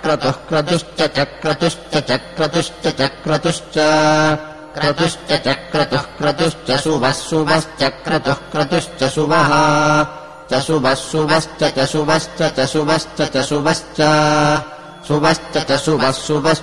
क्रतुः क्रतुश्च चक्रतुश्च चक्रतुश्च चक्रतुश्च क्रतुश्च चक्रतुः क्रतुश्च सुवः सुवश्च क्रतुः क्रतुश्च सुवः चसुवः सुवश्च चसुवश्च चसुवश्च चसुवश्च सुवश्च चसुवः सुवश्च